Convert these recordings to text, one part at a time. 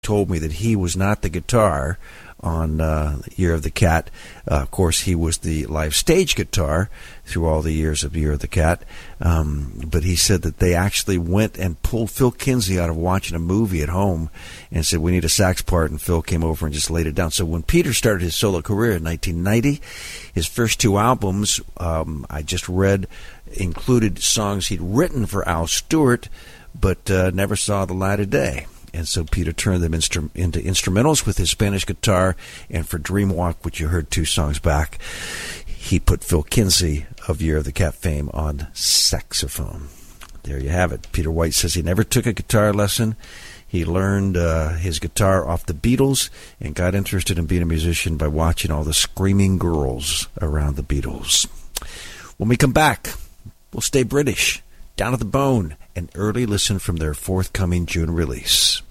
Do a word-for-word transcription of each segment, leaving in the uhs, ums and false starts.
told me that he was not the guitar on uh, Year of the Cat. Uh, of course, he was the live stage guitar through all the years of Year of the Cat. Um, but he said that they actually went and pulled Phil Kinsey out of watching a movie at home and said, we need a sax part, and Phil came over and just laid it down. So when Peter started his solo career in nineteen ninety, his first two albums, um, I just read, included songs he'd written for Al Stewart, but uh, never saw the light of day. And so Peter turned them instru- into instrumentals with his Spanish guitar. And for Dreamwalk, which you heard two songs back, he put Phil Kinsey of Year of the Cat fame on saxophone. There you have it. Peter White says he never took a guitar lesson. He learned uh, his guitar off the Beatles and got interested in being a musician by watching all the screaming girls around the Beatles. When we come back, we'll stay British, Down to the Bone, an early listen from their forthcoming June release.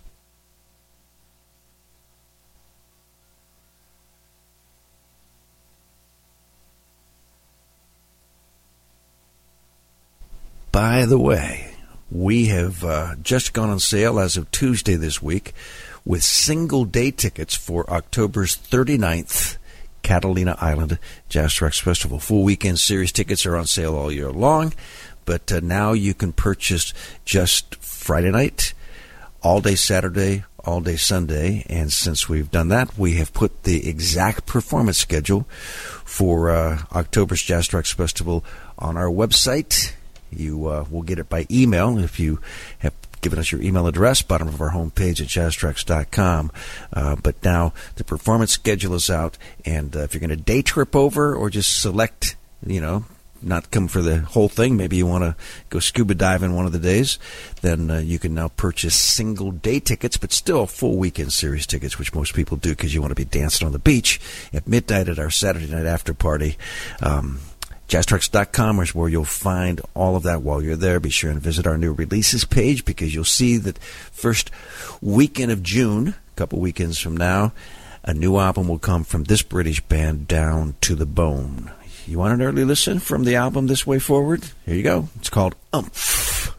By the way, we have uh, just gone on sale as of Tuesday this week with single-day tickets for October's thirty-ninth Catalina Island Jazz Trucks Festival. Full weekend series tickets are on sale all year long. But uh, now you can purchase just Friday night, all day Saturday, all day Sunday. And since we've done that, we have put the exact performance schedule for uh, October's Jazz Trucks Festival on our website. You uh, will get it by email if you have given us your email address, bottom of our homepage at jazz trucks dot com. Uh, but now the performance schedule is out. And uh, if you're going to day trip over or just select, you know, not come for the whole thing, maybe you want to go scuba diving one of the days, then uh, you can now purchase single-day tickets, but still full weekend series tickets, which most people do because you want to be dancing on the beach at midnight at our Saturday night after party. Um, jazz trucks dot com is where you'll find all of that while you're there. Be sure and visit our new releases page because you'll see that first weekend of June, a couple weekends from now, a new album will come from this British band, Down to the Bone. You want an early listen from the album This Way Forward? Here you go. It's called Umph.